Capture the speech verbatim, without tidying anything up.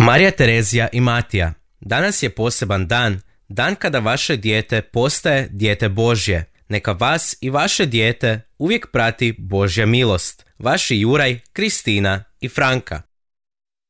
Marija Terezija i Matija, danas je poseban dan, dan kada vaše dijete postaje dijete Božje. Neka vas i vaše dijete uvijek prati Božja milost. Vaši Juraj, Kristina i Franka.